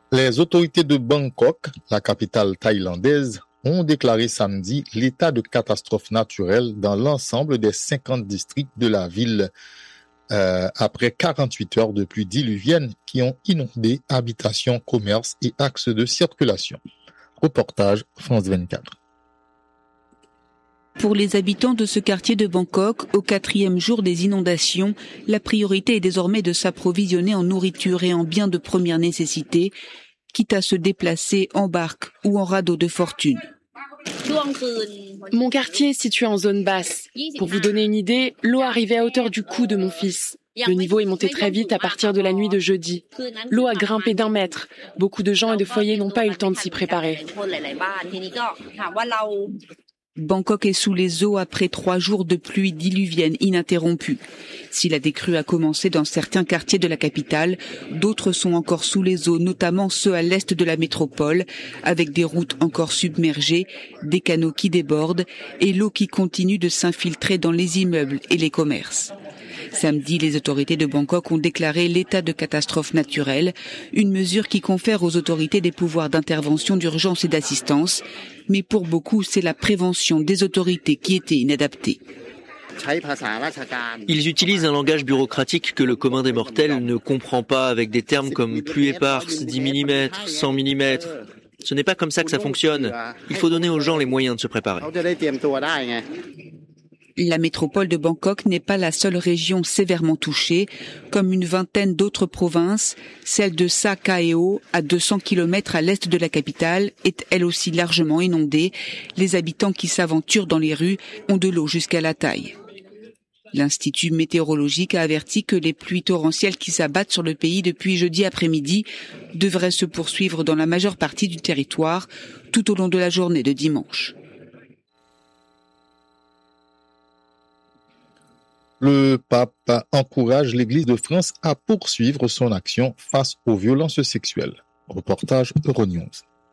Les autorités de Bangkok, la capitale thaïlandaise, ont déclaré samedi l'état de catastrophe naturelle dans l'ensemble des 50 districts de la ville après 48 heures de pluie diluvienne qui ont inondé habitations, commerces et axes de circulation. Reportage France 24. Pour les habitants de ce quartier de Bangkok, au 4e jour des inondations, la priorité est désormais de s'approvisionner en nourriture et en biens de première nécessité, quitte à se déplacer en barque ou en radeau de fortune. Mon quartier est situé en zone basse. Pour vous donner une idée, l'eau arrivait à hauteur du cou de mon fils. Le niveau est monté très vite à partir de la nuit de jeudi. L'eau a grimpé d'1 mètre. Beaucoup de gens et de foyers n'ont pas eu le temps de s'y préparer. Bangkok est sous les eaux après 3 jours de pluie diluvienne ininterrompue. Si la décrue a commencé dans certains quartiers de la capitale, d'autres sont encore sous les eaux, notamment ceux à l'est de la métropole, avec des routes encore submergées, des canaux qui débordent et l'eau qui continue de s'infiltrer dans les immeubles et les commerces. Samedi, les autorités de Bangkok ont déclaré l'état de catastrophe naturelle, une mesure qui confère aux autorités des pouvoirs d'intervention d'urgence et d'assistance. Mais pour beaucoup, c'est la prévention des autorités qui était inadaptée. Ils utilisent un langage bureaucratique que le commun des mortels ne comprend pas, avec des termes comme pluie éparse, 10 mm, 100 mm. Ce n'est pas comme ça que ça fonctionne. Il faut donner aux gens les moyens de se préparer. La métropole de Bangkok n'est pas la seule région sévèrement touchée. Comme une vingtaine d'autres provinces, celle de Sa Kaeo, à 200 km à l'est de la capitale, est elle aussi largement inondée. Les habitants qui s'aventurent dans les rues ont de l'eau jusqu'à la taille. L'Institut météorologique a averti que les pluies torrentielles qui s'abattent sur le pays depuis jeudi après-midi devraient se poursuivre dans la majeure partie du territoire tout au long de la journée de dimanche. Le pape encourage l'Église de France à poursuivre son action face aux violences sexuelles. Reportage Euronews.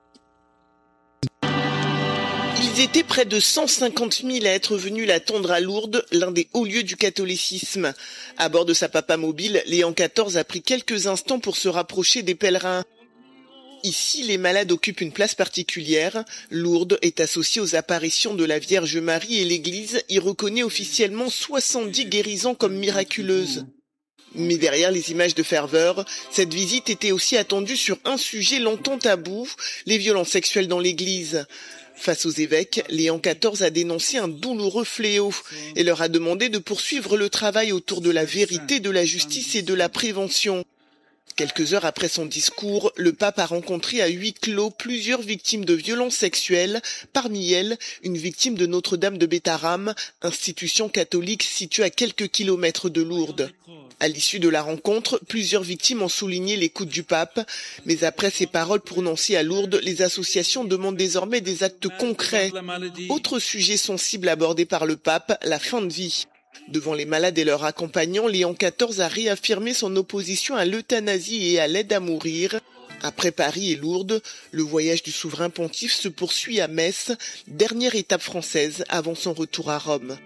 Ils étaient près de 150 000 à être venus l'attendre à Lourdes, l'un des hauts lieux du catholicisme. À bord de sa papamobile, Léon XIV a pris quelques instants pour se rapprocher des pèlerins. Ici, les malades occupent une place particulière. Lourdes est associée aux apparitions de la Vierge Marie et l'Église y reconnaît officiellement 70 guérisons comme miraculeuses. Mais derrière les images de ferveur, cette visite était aussi attendue sur un sujet longtemps tabou, les violences sexuelles dans l'Église. Face aux évêques, Léon XIV a dénoncé un douloureux fléau et leur a demandé de poursuivre le travail autour de la vérité, de la justice et de la prévention. Quelques heures après son discours, le pape a rencontré à huis clos plusieurs victimes de violences sexuelles, parmi elles une victime de Notre-Dame de Bétharram, institution catholique située à quelques kilomètres de Lourdes. À l'issue de la rencontre, plusieurs victimes ont souligné l'écoute du pape, mais après ces paroles prononcées à Lourdes, les associations demandent désormais des actes concrets. Autre sujet sensible abordé par le pape, la fin de vie. Devant les malades et leurs accompagnants, Léon XIV a réaffirmé son opposition à l'euthanasie et à l'aide à mourir. Après Paris et Lourdes, le voyage du souverain pontife se poursuit à Metz, dernière étape française avant son retour à Rome.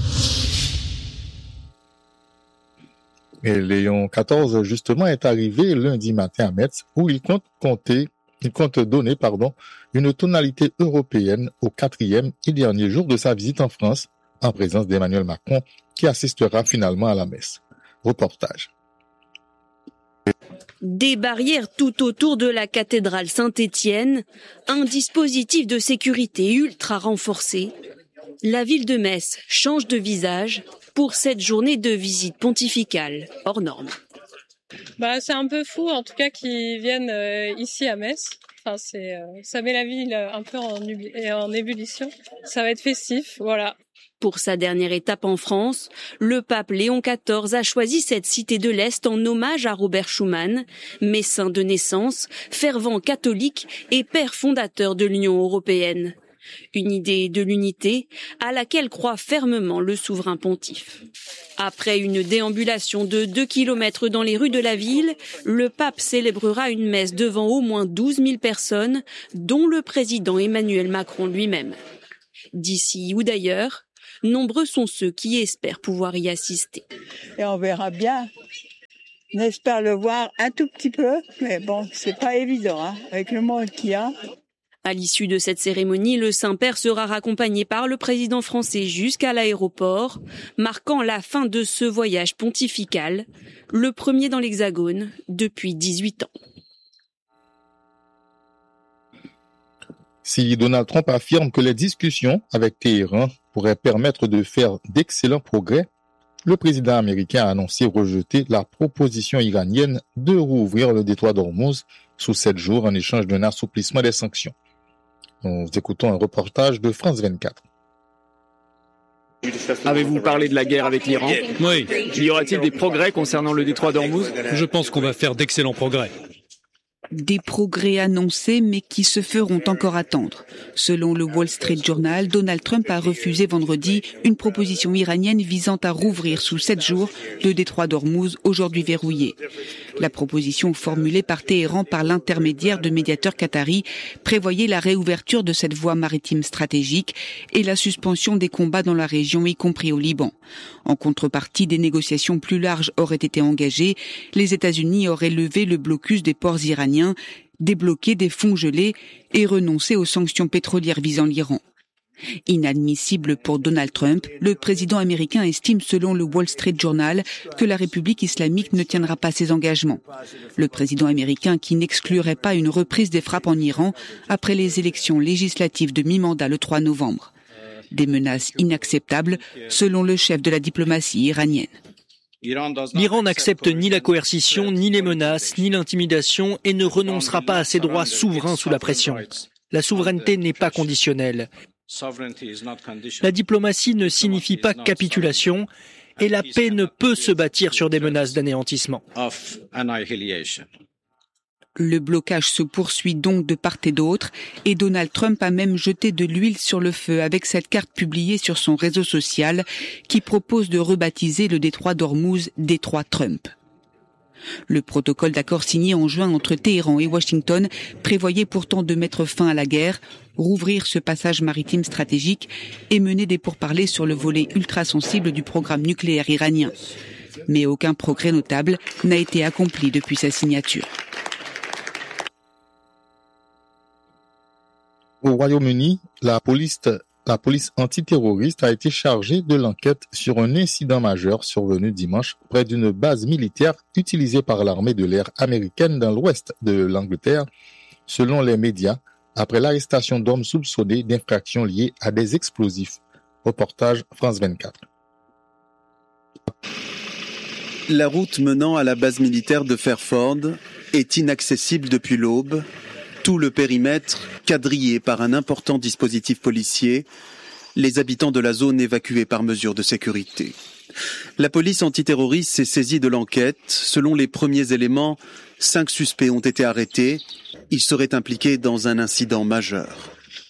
Et Léon XIV, justement, est arrivé lundi matin à Metz, où il compte donner une tonalité européenne au 4e et dernier jour de sa visite en France, en présence d'Emmanuel Macron, qui assistera finalement à la messe. Reportage. Des barrières tout autour de la cathédrale Saint-Étienne, un dispositif de sécurité ultra renforcé. La ville de Metz change de visage pour cette journée de visite pontificale hors norme. C'est un peu fou, en tout cas, qu'ils viennent ici à Metz. Enfin, ça met la ville un peu en ébullition. Ça va être festif, voilà. Pour sa dernière étape en France, le pape Léon XIV a choisi cette cité de l'Est en hommage à Robert Schuman, messin de naissance, fervent catholique et père fondateur de l'Union européenne. Une idée de l'unité à laquelle croit fermement le souverain pontife. Après une déambulation de 2 kilomètres dans les rues de la ville, le pape célébrera une messe devant au moins 12 000 personnes, dont le président Emmanuel Macron lui-même. D'ici ou d'ailleurs, nombreux sont ceux qui espèrent pouvoir y assister. Et on verra bien. On espère le voir un tout petit peu, mais bon, c'est pas évident, avec le monde qu'il y a. À l'issue de cette cérémonie, le Saint-Père sera raccompagné par le président français jusqu'à l'aéroport, marquant la fin de ce voyage pontifical, le premier dans l'Hexagone depuis 18 ans. Si Donald Trump affirme que les discussions avec Téhéran pourraient permettre de faire d'excellents progrès, le président américain a annoncé rejeter la proposition iranienne de rouvrir le détroit d'Ormuz sous 7 jours en échange d'un assouplissement des sanctions. Nous écoutons un reportage de France 24. Avez-vous parlé de la guerre avec l'Iran ? Oui. Y aura-t-il des progrès concernant le détroit d'Ormuz ? Je pense qu'on va faire d'excellents progrès. Des progrès annoncés mais qui se feront encore attendre. Selon le Wall Street Journal, Donald Trump a refusé vendredi une proposition iranienne visant à rouvrir sous 7 jours le détroit d'Ormuz, aujourd'hui verrouillé. La proposition formulée par Téhéran par l'intermédiaire de médiateurs qataris prévoyait la réouverture de cette voie maritime stratégique et la suspension des combats dans la région, y compris au Liban. En contrepartie, des négociations plus larges auraient été engagées. Les États-Unis auraient levé le blocus des ports iraniens, débloqué des fonds gelés et renoncé aux sanctions pétrolières visant l'Iran. Inadmissible pour Donald Trump, le président américain estime selon le Wall Street Journal que la République islamique ne tiendra pas ses engagements. Le président américain qui n'exclurait pas une reprise des frappes en Iran après les élections législatives de mi-mandat le 3 novembre. Des menaces inacceptables selon le chef de la diplomatie iranienne. L'Iran n'accepte ni la coercition, ni les menaces, ni l'intimidation et ne renoncera pas à ses droits souverains sous la pression. La souveraineté n'est pas conditionnelle. La diplomatie ne signifie pas capitulation et la paix ne peut se bâtir sur des menaces d'anéantissement. Le blocage se poursuit donc de part et d'autre et Donald Trump a même jeté de l'huile sur le feu avec cette carte publiée sur son réseau social qui propose de rebaptiser le détroit d'Ormuz détroit Trump. Le protocole d'accord signé en juin entre Téhéran et Washington prévoyait pourtant de mettre fin à la guerre, rouvrir ce passage maritime stratégique et mener des pourparlers sur le volet ultra-sensible du programme nucléaire iranien. Mais aucun progrès notable n'a été accompli depuis sa signature. Au Royaume-Uni, la police antiterroriste a été chargée de l'enquête sur un incident majeur survenu dimanche près d'une base militaire utilisée par l'armée de l'air américaine dans l'ouest de l'Angleterre, selon les médias, après l'arrestation d'hommes soupçonnés d'infractions liées à des explosifs. Reportage France 24. La route menant à la base militaire de Fairford est inaccessible depuis l'aube. Tout le périmètre quadrillé par un important dispositif policier, les habitants de la zone évacués par mesure de sécurité. La police antiterroriste s'est saisie de l'enquête. Selon les premiers éléments, 5 suspects ont été arrêtés. Ils seraient impliqués dans un incident majeur.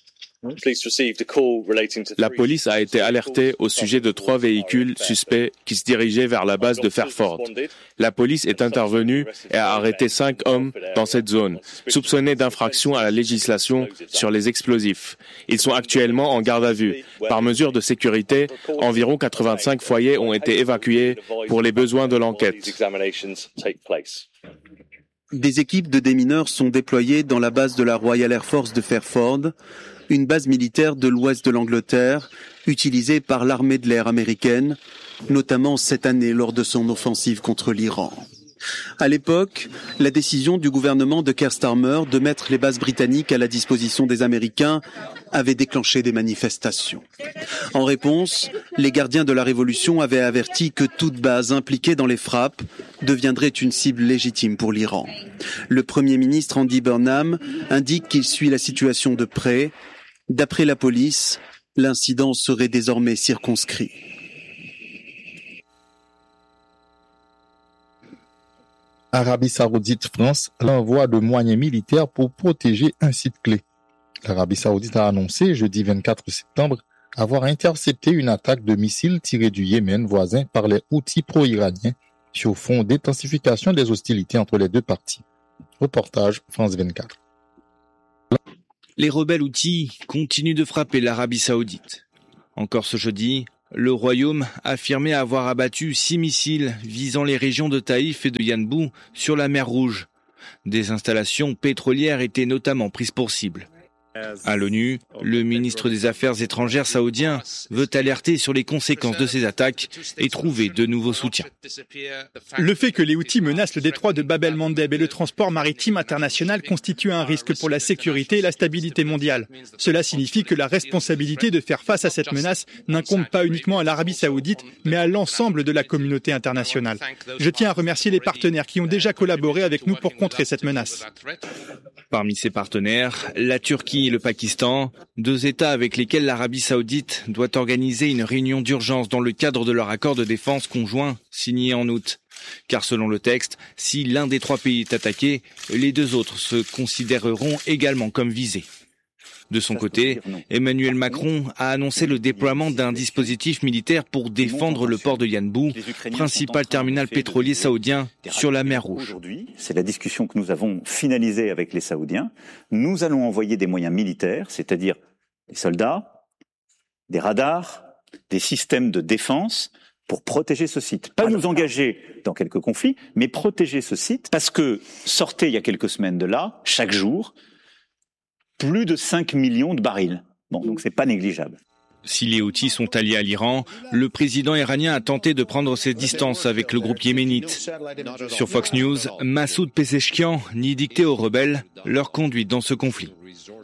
La police a été alertée au sujet de 3 véhicules suspects qui se dirigeaient vers la base de Fairford. La police est intervenue et a arrêté 5 hommes dans cette zone, soupçonnés d'infraction à la législation sur les explosifs. Ils sont actuellement en garde à vue. Par mesure de sécurité, environ 85 foyers ont été évacués pour les besoins de l'enquête. Des équipes de démineurs sont déployées dans la base de la Royal Air Force de Fairford, une base militaire de l'ouest de l'Angleterre, utilisée par l'armée de l'air américaine, notamment cette année lors de son offensive contre l'Iran. À l'époque, la décision du gouvernement de Keir Starmer de mettre les bases britanniques à la disposition des Américains avait déclenché des manifestations. En réponse, les gardiens de la Révolution avaient averti que toute base impliquée dans les frappes deviendrait une cible légitime pour l'Iran. Le Premier ministre Andy Burnham indique qu'il suit la situation de près. D'après la police, l'incident serait désormais circonscrit. Arabie Saoudite, France, l'envoi de moyens militaires pour protéger un site clé. L'Arabie Saoudite a annoncé jeudi 24 septembre avoir intercepté une attaque de missiles tirés du Yémen voisin par les Houthis pro-iraniens sur fond d'intensification des hostilités entre les deux parties. Reportage France 24. Les rebelles Houthis continuent de frapper l'Arabie Saoudite. Encore ce jeudi, Le Royaume affirmait avoir abattu 6 missiles visant les régions de Taïf et de Yanbu sur la mer Rouge. Des installations pétrolières étaient notamment prises pour cible. À l'ONU, le ministre des Affaires étrangères saoudien veut alerter sur les conséquences de ces attaques et trouver de nouveaux soutiens. Le fait que les Houthis menacent le détroit de Bab el-Mandeb et le transport maritime international constitue un risque pour la sécurité et la stabilité mondiale. Cela signifie que la responsabilité de faire face à cette menace n'incombe pas uniquement à l'Arabie saoudite, mais à l'ensemble de la communauté internationale. Je tiens à remercier les partenaires qui ont déjà collaboré avec nous pour contrer cette menace. Parmi ses partenaires, la Turquie et le Pakistan, 2 États avec lesquels l'Arabie saoudite doit organiser une réunion d'urgence dans le cadre de leur accord de défense conjoint signé en août. Car selon le texte, si l'un des 3 pays est attaqué, les 2 autres se considéreront également comme visés. De son côté, Emmanuel Macron a annoncé le déploiement d'un dispositif militaire pour défendre le port de Yanbu, principal terminal pétrolier saoudien sur la mer Rouge. Aujourd'hui, c'est la discussion que nous avons finalisée avec les Saoudiens. Nous allons envoyer des moyens militaires, c'est-à-dire des soldats, des radars, des systèmes de défense pour protéger ce site. Pas nous engager dans quelques conflits, mais protéger ce site parce que sortait il y a quelques semaines de là, chaque jour, plus de 5 millions de barils. Bon, donc c'est pas négligeable. Si les Houthis sont alliés à l'Iran, le président iranien a tenté de prendre ses distances avec le groupe yéménite. Sur Fox News, Massoud Pezeshkian nie dicter aux rebelles leur conduite dans ce conflit.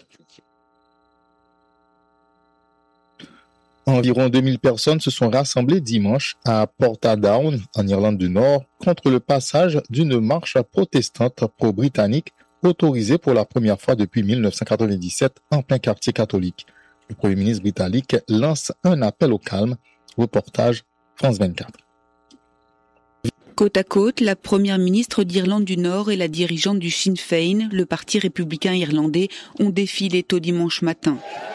Environ 2000 personnes se sont rassemblées dimanche à Portadown, en Irlande du Nord, contre le passage d'une marche protestante pro-britannique autorisée pour la première fois depuis 1997 en plein quartier catholique. Le Premier ministre britannique lance un appel au calme. Reportage France 24. Côte à côte, la première ministre d'Irlande du Nord et la dirigeante du Sinn Féin, le parti républicain irlandais, ont défilé tôt dimanche matin.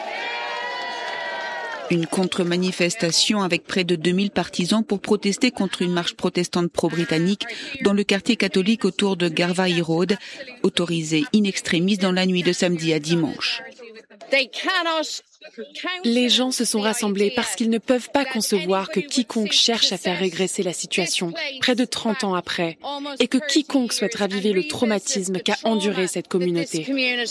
Une contre-manifestation avec près de 2000 partisans pour protester contre une marche protestante pro-britannique dans le quartier catholique autour de Garvaghy Road, autorisée in extremis dans la nuit de samedi à dimanche. Les gens se sont rassemblés parce qu'ils ne peuvent pas concevoir que quiconque cherche à faire régresser la situation, près de 30 ans après, et que quiconque souhaite raviver le traumatisme qu'a enduré cette communauté.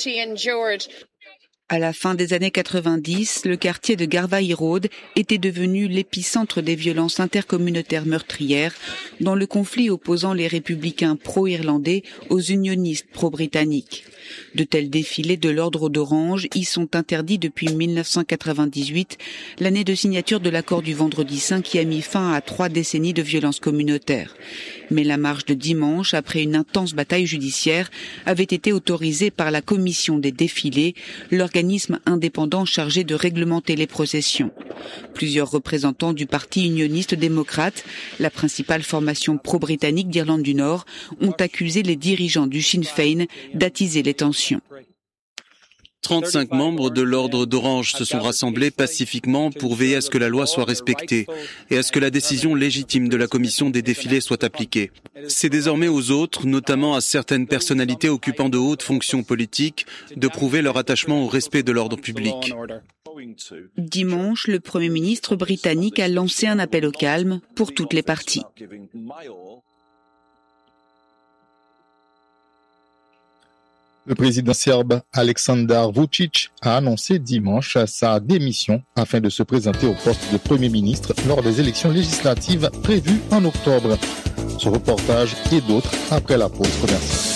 À la fin des années 90, le quartier de Garvaghy Road était devenu l'épicentre des violences intercommunautaires meurtrières dans le conflit opposant les républicains pro-irlandais aux unionistes pro-britanniques. De tels défilés de l'ordre d'Orange y sont interdits depuis 1998, l'année de signature de l'accord du Vendredi Saint qui a mis fin à 3 décennies de violences communautaires. Mais la marche de dimanche, après une intense bataille judiciaire, avait été autorisée par la commission des défilés, l'organisme indépendant chargé de réglementer les processions. Plusieurs représentants du parti unioniste démocrate, la principale formation pro-britannique d'Irlande du Nord, ont accusé les dirigeants du Sinn Féin d'attiser les tensions. 35 membres de l'ordre d'Orange se sont rassemblés pacifiquement pour veiller à ce que la loi soit respectée et à ce que la décision légitime de la commission des défilés soit appliquée. C'est désormais aux autres, notamment à certaines personnalités occupant de hautes fonctions politiques, de prouver leur attachement au respect de l'ordre public. Dimanche, le Premier ministre britannique a lancé un appel au calme pour toutes les parties. Le président serbe Aleksandar Vučić a annoncé dimanche sa démission afin de se présenter au poste de Premier ministre lors des élections législatives prévues en octobre. Ce reportage et d'autres après la pause commerciale.